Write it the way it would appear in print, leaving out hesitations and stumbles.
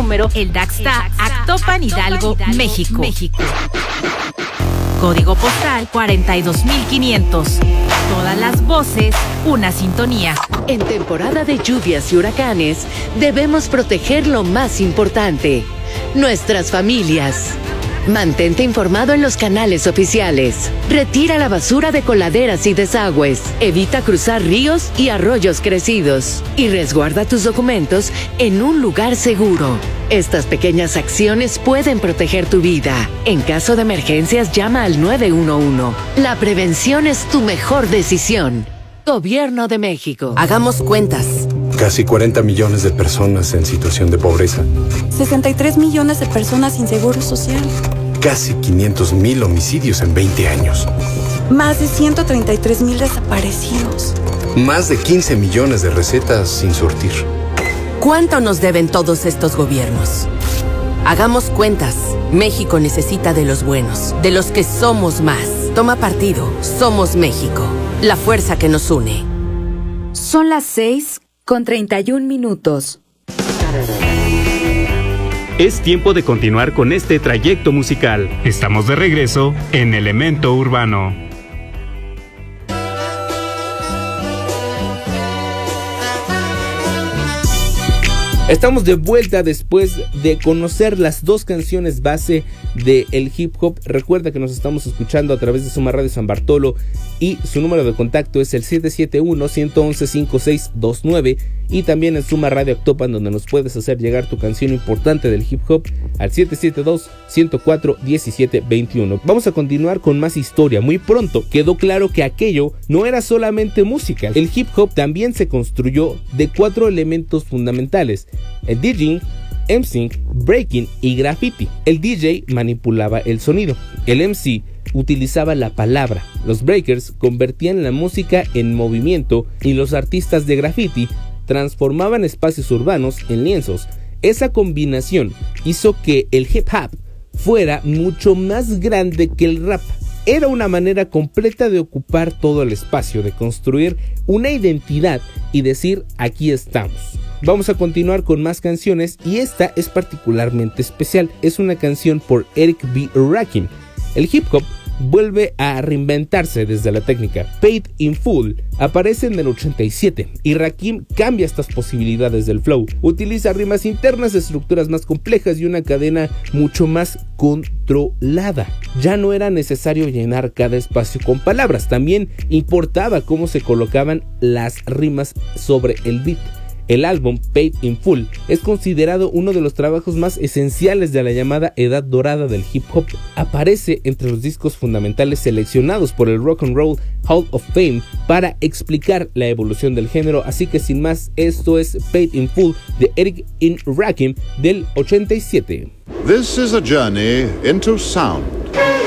número, el Daxta, Actopan, Hidalgo, México. Código postal 42500. Todas las voces, una sintonía. En temporada de lluvias y huracanes, debemos proteger lo más importante: nuestras familias. Mantente informado en los canales oficiales. Retira la basura de coladeras y desagües. Evita cruzar ríos y arroyos crecidos. Y resguarda tus documentos en un lugar seguro. Estas pequeñas acciones pueden proteger tu vida. En caso de emergencias, llama al 911. La prevención es tu mejor decisión. Gobierno de México. Hagamos cuentas. Casi 40 millones de personas en situación de pobreza. 63 millones de personas sin seguro social. Casi 500,000 homicidios en 20 años. Más de 133,000 desaparecidos. Más de 15 millones de recetas sin surtir. ¿Cuánto nos deben todos estos gobiernos? Hagamos cuentas. México necesita de los buenos, de los que somos más. Toma partido. Somos México. La fuerza que nos une. Son las 6:31. Es tiempo de continuar con este trayecto musical. Estamos de regreso en Elemento Urbano. Estamos de vuelta después de conocer las dos canciones base del hip hop. Recuerda que nos estamos escuchando a través de Suma Radio San Bartolo y su número de contacto es el 771-111-5629 y también en Suma Radio Actopan, donde nos puedes hacer llegar tu canción importante del hip hop al 772-104-1721. Vamos a continuar con más historia. Muy pronto quedó claro que aquello no era solamente música. El hip hop también se construyó de 4 elementos fundamentales: el DJing, MCing, breaking y graffiti. El DJ manipulaba el sonido, el MC utilizaba la palabra, los breakers convertían la música en movimiento y los artistas de graffiti transformaban espacios urbanos en lienzos. Esa combinación hizo que el hip hop fuera mucho más grande que el rap. Era una manera completa de ocupar todo el espacio, de construir una identidad y decir: aquí estamos. Vamos a continuar con más canciones y esta es particularmente especial. Es una canción por Eric B. Rakim. El hip hop vuelve a reinventarse desde la técnica. Paid in Full aparece en el 87 y Rakim cambia estas posibilidades del flow. Utiliza rimas internas, estructuras más complejas y una cadena mucho más controlada. Ya no era necesario llenar cada espacio con palabras, también importaba cómo se colocaban las rimas sobre el beat. El álbum Paid in Full es considerado uno de los trabajos más esenciales de la llamada Edad Dorada del hip hop. Aparece entre los discos fundamentales seleccionados por el Rock and Roll Hall of Fame para explicar la evolución del género. Así que sin más, esto es Paid in Full de Eric Rakim del 87. This is a journey into sound.